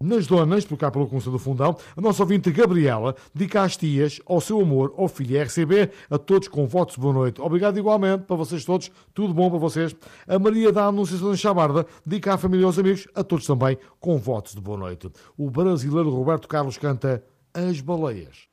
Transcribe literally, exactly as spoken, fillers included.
Nas donas, por cá pelo Conselho do Fundão, a nossa ouvinte Gabriela dedica às tias, ao seu amor, ao filho R C B, a todos com votos de boa noite. Obrigado igualmente para vocês todos, tudo bom para vocês. A Maria da Anunciação de Chabarda dedica à família e aos amigos, a todos também com votos de boa noite. O brasileiro Roberto Carlos canta As Baleias.